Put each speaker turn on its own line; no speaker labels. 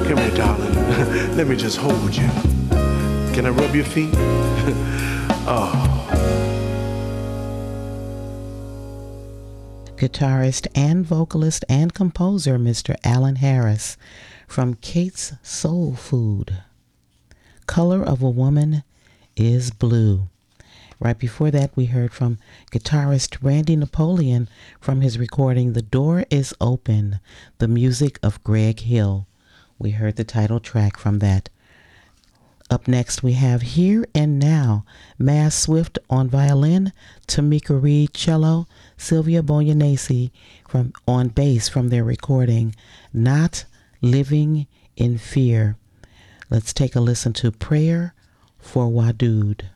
Come here, darling. Let me just hold you. Can I rub your feet? Oh.
Guitarist and vocalist and composer Mr. Alan Harris from Kate's Soul Food. Color of a Woman is Blue. Right before that, we heard from guitarist Randy Napoleon from his recording The Door is Open, the music of Greg Hill. We heard the title track from that. Up next, we have Here and Now, Maz Swift on violin, Tamika Reed cello, Sylvia Boyanese on bass from their recording Not Living in Fear. Let's take a listen to Prayer for Wadud.